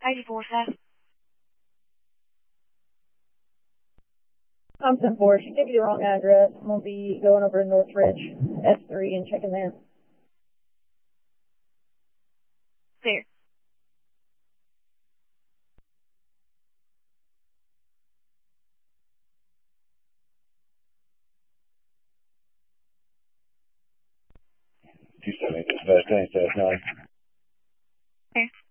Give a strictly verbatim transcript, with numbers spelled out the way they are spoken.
eighty-four, sir. I'm ten four. She gave you the wrong address. I'm going to be going over to Northridge S three and checking there. Clear. two seventy, dispatch, nine seven nine. Clear.